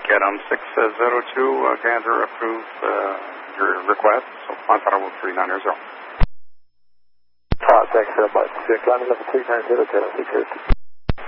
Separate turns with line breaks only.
Adam 602, Gander approved your request, so climb level 390.
Thanks very much. Climb level 390, Taylor,